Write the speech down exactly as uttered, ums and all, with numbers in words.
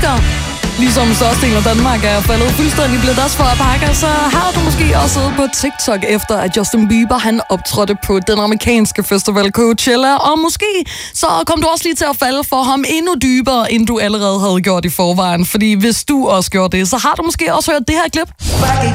danskere, ligesom størstedelen af Danmark er faldet fuldstændig bledads for alpaca, så har du måske også siddet på TikTok efter, at Justin Bieber han optrådte på den amerikanske festival Coachella, og måske så kom du også lige til at falde for ham endnu dybere, end du allerede havde gjort i forvejen, fordi hvis du også gjorde det, så har du måske også hørt det her klip.